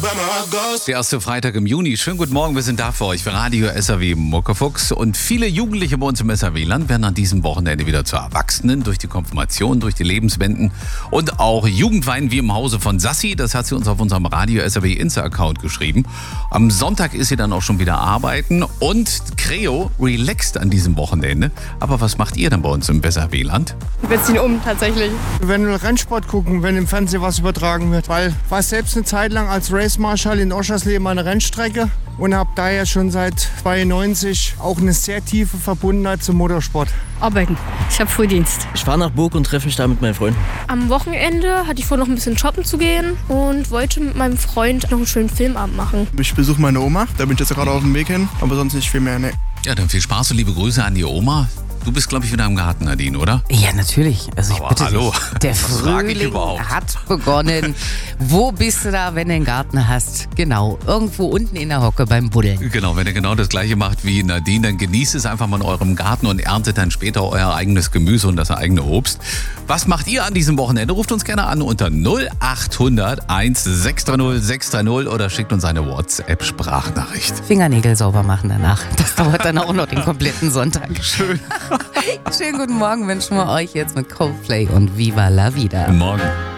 Der erste Freitag im Juni. Schönen guten Morgen, wir sind da für euch für Radio SAW Muckefuchs. Und viele Jugendliche bei uns im SAW-Land werden an diesem Wochenende wieder zu Erwachsenen durch die Konfirmation, durch die Lebenswenden und auch Jugendwein wie im Hause von Sassi. Das hat sie uns auf unserem Radio SAW Insta-Account geschrieben. Am Sonntag ist sie dann auch schon wieder arbeiten und Creo relaxt an diesem Wochenende. Aber was macht ihr denn bei uns im SAW-Land? Wir ziehen um, tatsächlich. Wir werden nur Rennsport gucken, wenn im Fernsehen was übertragen wird. Weil ich war selbst eine Zeit lang als Race Marshal in Oschersleben an der Rennstrecke und habe daher schon seit 92 auch eine sehr tiefe Verbundenheit zum Motorsport. Arbeiten. Ich habe Frühdienst. Ich fahre nach Burg und treffe mich da mit meinen Freunden. Am Wochenende hatte ich vor, noch ein bisschen shoppen zu gehen und wollte mit meinem Freund noch einen schönen Filmabend machen. Ich besuche meine Oma, da bin ich jetzt gerade auf dem Weg hin, aber sonst nicht viel mehr, ne. Ja, dann viel Spaß und liebe Grüße an die Oma. Du bist, glaube ich, wieder im Garten, Nadine, oder? Ja, natürlich. Also ich Aber bitte hallo, dich. Der was frag ich Frühling überhaupt? hat begonnen. Wo bist du da, wenn du einen Garten hast? Genau, irgendwo unten in der Hocke beim Buddeln. Genau, wenn ihr genau das Gleiche macht wie Nadine, dann genießt es einfach mal in eurem Garten und erntet dann später euer eigenes Gemüse und das eigene Obst. Was macht ihr an diesem Wochenende? Ruft uns gerne an unter 0800 1630 630 oder schickt uns eine WhatsApp-Sprachnachricht. Fingernägel sauber machen danach. Das dauert dann auch noch den kompletten Sonntag. Schön. Schönen guten Morgen wünschen wir euch jetzt mit Coldplay und Viva la Vida. Guten Morgen.